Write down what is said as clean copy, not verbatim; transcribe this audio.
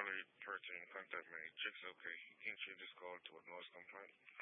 other person contact my checks okay. You can change this call to a noise complaint.